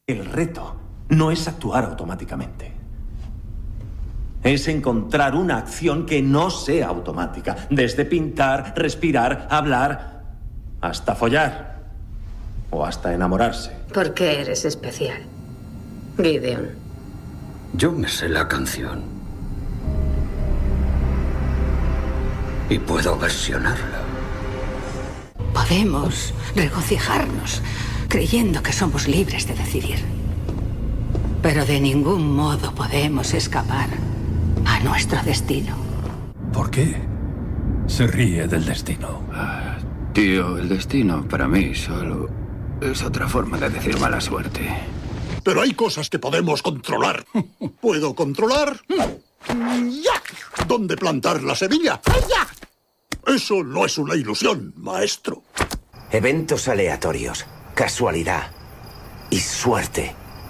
El reto no es actuar automáticamente. Es encontrar una acción que no sea automática. Desde pintar, respirar, hablar, hasta follar. O hasta enamorarse. ¿Por qué eres especial, Gideon? Yo me sé la canción. Y puedo versionarla. Podemos regocijarnos creyendo que somos libres de decidir. Pero de ningún modo podemos escapar a nuestro destino. ¿Por qué se ríe del destino? Tío, el destino para mí solo es otra forma de decir mala suerte. Pero hay cosas que podemos controlar. ¿Puedo controlar? ¡Ya! ¿Dónde plantar la semilla? ¡Ya! Eso no es una ilusión, maestro. Eventos aleatorios, casualidad y suerte.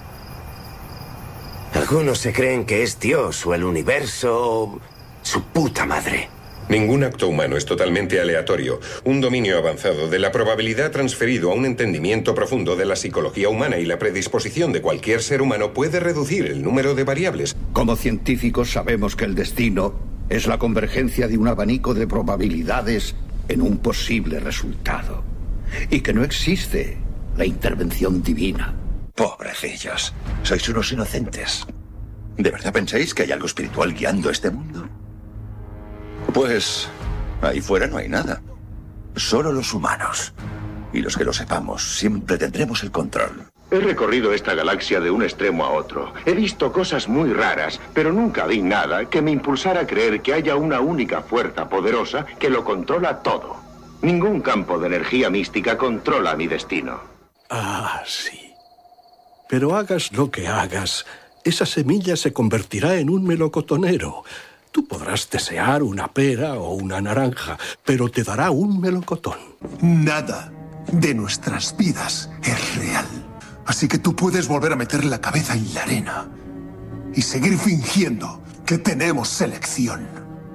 Algunos se creen que es Dios o el universo o su puta madre. Ningún acto humano es totalmente aleatorio. Un dominio avanzado de la probabilidad transferido a un entendimiento profundo de la psicología humana y la predisposición de cualquier ser humano puede reducir el número de variables. Como científicos sabemos que el destino es la convergencia de un abanico de probabilidades en un posible resultado. Y que no existe la intervención divina. Pobrecillos, sois unos inocentes. ¿De verdad pensáis que hay algo espiritual guiando este mundo? Pues ahí fuera no hay nada. Solo los humanos. Y los que lo sepamos, siempre tendremos el control. He recorrido esta galaxia de un extremo a otro. He visto cosas muy raras, pero nunca vi nada que me impulsara a creer que haya una única fuerza poderosa que lo controla todo. Ningún campo de energía mística controla mi destino. Ah, sí. Pero hagas lo que hagas, esa semilla se convertirá en un melocotonero. Tú podrás desear una pera o una naranja, pero te dará un melocotón. Nada de nuestras vidas es real. Así que tú puedes volver a meter la cabeza en la arena y seguir fingiendo que tenemos selección.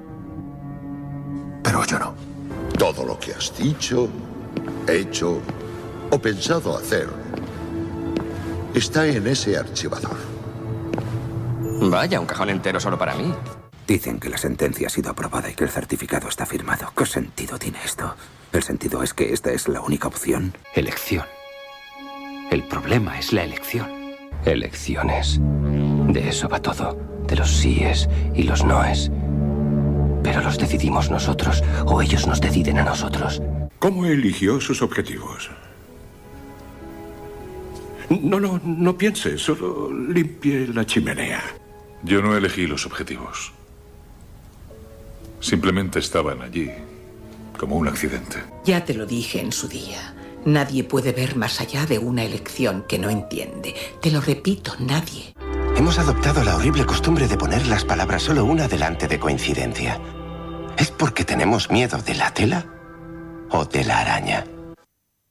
Pero yo no. Todo lo que has dicho, hecho o pensado hacer está en ese archivador. Vaya, un cajón entero solo para mí. Dicen que la sentencia ha sido aprobada y que el certificado está firmado. ¿Qué sentido tiene esto? ¿El sentido es que esta es la única opción? Elección. El problema es la elección. Elecciones. De eso va todo. De los síes y los noes. Pero los decidimos nosotros o ellos nos deciden a nosotros. ¿Cómo eligió sus objetivos? No piense, solo limpie la chimenea. Yo no elegí los objetivos. Simplemente estaban allí, como un accidente. Ya te lo dije en su día. Nadie puede ver más allá de una elección que no entiende. Te lo repito, nadie. Hemos adoptado la horrible costumbre de poner las palabras solo una delante de coincidencia. ¿Es porque tenemos miedo de la tela o de la araña?